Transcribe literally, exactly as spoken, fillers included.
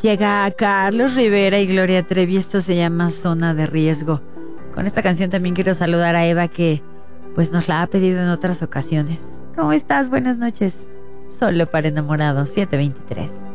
Llega Carlos Rivera y Gloria Trevi. Esto se llama Zona de Riesgo. Con esta canción también quiero saludar a Eva, que pues nos la ha pedido en otras ocasiones. ¿Cómo estás? Buenas noches. Solo para enamorados, siete veintitrés.